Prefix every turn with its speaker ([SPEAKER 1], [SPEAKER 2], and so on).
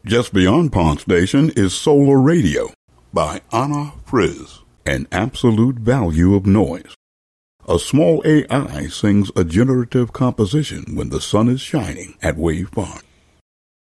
[SPEAKER 1] Just beyond Pond Station is Solar Radio by Anna Friz, an absolute value of noise. A small AI sings a generative composition when the sun is shining at Wave Farm.